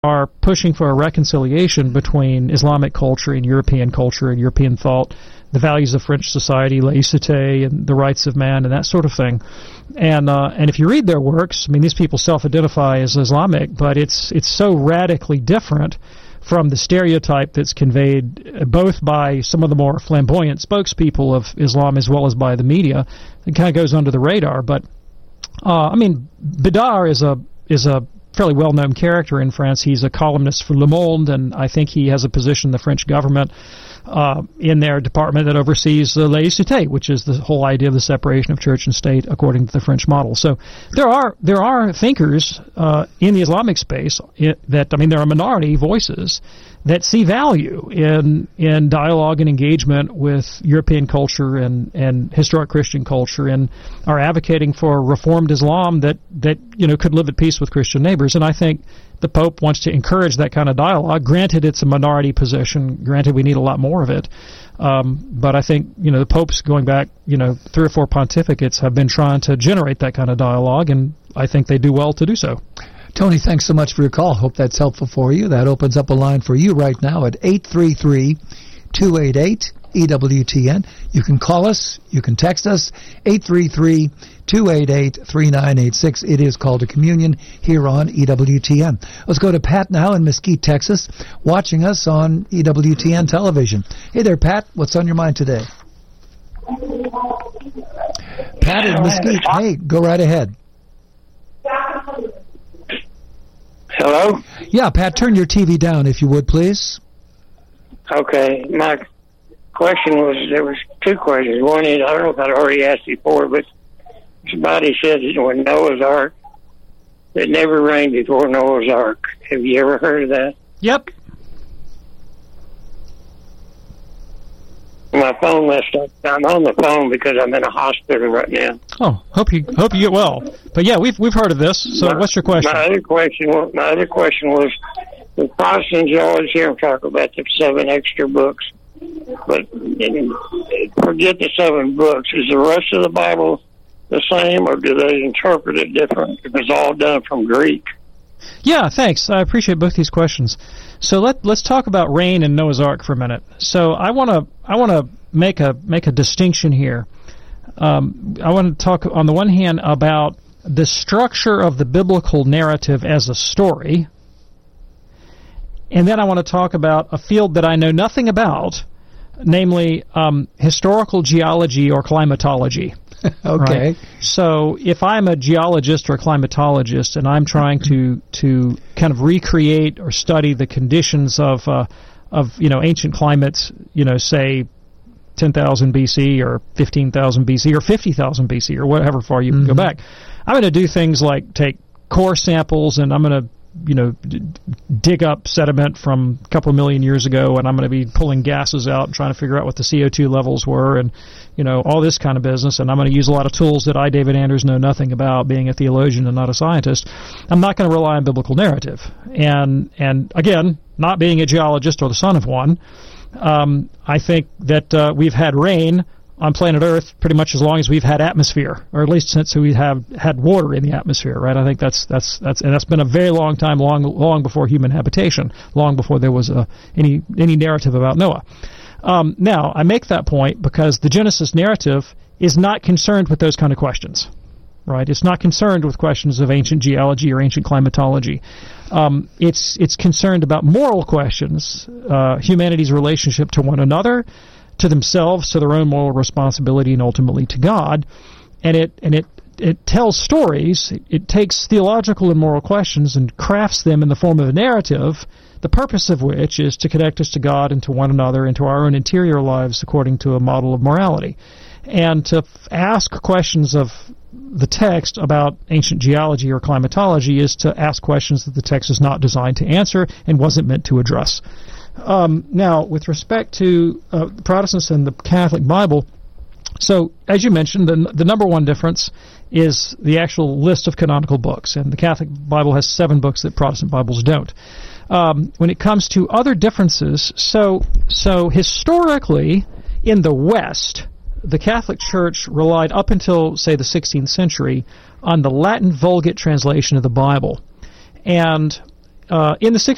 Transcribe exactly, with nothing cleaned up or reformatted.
are pushing for a reconciliation between Islamic culture and European culture and European thought, the values of French society, laïcité, and the rights of man, and that sort of thing. And uh, and if you read their works, I mean, these people self-identify as Islamic, but it's it's so radically different from the stereotype that's conveyed both by some of the more flamboyant spokespeople of Islam as well as by the media. It kind of goes under the radar. But uh, I mean, Bidar is a is a fairly well-known character in France. He's a columnist for Le Monde, and I think he has a position in the French government uh, in their department that oversees uh, laïcité, which is the whole idea of the separation of church and state according to the French model. So there are there are thinkers uh, in the Islamic space it, that, I mean, there are minority voices that see value in in dialogue and engagement with European culture and, and historic Christian culture, and are advocating for reformed Islam that, that you know could live at peace with Christian neighbors. And I think the Pope wants to encourage that kind of dialogue. Granted, it's a minority position. Granted, we need a lot more of it. Um, but I think you know the Popes, going back you know three or four pontificates, have been trying to generate that kind of dialogue, and I think they do well to do so. Tony, thanks so much for your call. Hope that's helpful for you. That opens up a line for you right now at eight three three, two eight eight, E W T N. You can call us. You can text us, eight three three, two eight eight, three nine eight six. It is Call to Communion here on E W T N. Let's go to Pat now in Mesquite, Texas, watching us on E W T N television. Hey there, Pat. What's on your mind today? Pat in Mesquite. Hey, go right ahead. Hello? Yeah, Pat, turn your T V down if you would, please. Okay. My question was, there was two questions. One is, I don't know if I'd already asked before, but somebody said that when Noah's Ark, it never rained before Noah's Ark. Have you ever heard of that? Yep. My phone messed up. I'm on the phone because I'm in a hospital right now. Oh, hope you hope you get well. But yeah, we've we've heard of this. So my, what's your question? My other question, was, my other question was, the Protestants, you always hear them talk about the seven extra books, but forget the seven books. Is the rest of the Bible the same, or do they interpret it different if it's all done from Greek? Yeah, thanks. I appreciate both these questions. So let let's talk about rain and Noah's Ark for a minute. So I want to I want to make a make a distinction here. Um, I want to talk on the one hand about the structure of the biblical narrative as a story, and then I want to talk about a field that I know nothing about, namely um, historical geology or climatology. Okay. Right? So if I'm a geologist or a climatologist and I'm trying to to kind of recreate or study the conditions of uh, of you know ancient climates, you know, say ten thousand B C or fifteen thousand B C or fifty thousand B C or whatever far you mm-hmm. can go back, I'm going to do things like take core samples, and I'm going to you know, d- dig up sediment from a couple of million years ago, and I'm going to be pulling gases out and trying to figure out what the C O two levels were, and, you know, all this kind of business. And I'm going to use a lot of tools that I, David Anders, know nothing about, being a theologian and not a scientist. I'm not going to rely on biblical narrative. And, and again, not being a geologist or the son of one, um, I think that uh, we've had rain on planet Earth pretty much as long as we've had atmosphere, or at least since we have had water in the atmosphere, right? I think that's that's that's and that's been a very long time, long long before human habitation, long before there was a, any any narrative about Noah. Um, now, I make that point because the Genesis narrative is not concerned with those kind of questions, right? It's not concerned with questions of ancient geology or ancient climatology. Um, it's it's concerned about moral questions, uh, humanity's relationship to one another, to themselves, to their own moral responsibility, and ultimately to God. And it and it it tells stories. It, it takes theological and moral questions and crafts them in the form of a narrative, the purpose of which is to connect us to God and to one another and to our own interior lives according to a model of morality. And to f- ask questions of the text about ancient geology or climatology is to ask questions that the text is not designed to answer and wasn't meant to address. Um, now, with respect to uh, Protestants and the Catholic Bible, so as you mentioned, the, the number one difference is the actual list of canonical books, and the Catholic Bible has seven books that Protestant Bibles don't. Um, when it comes to other differences, so so historically in the West, the Catholic Church relied up until, say, the sixteenth century on the Latin Vulgate translation of the Bible, and uh, in the